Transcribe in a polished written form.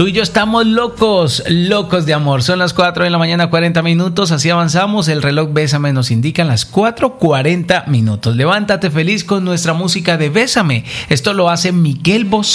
Tú y yo estamos locos, locos de amor. Son las 4 de la mañana, 40 minutos. Así avanzamos. El reloj Bésame nos indica las 4:40 minutos. Levántate feliz con nuestra música de Bésame. Esto lo hace Miguel Bosé.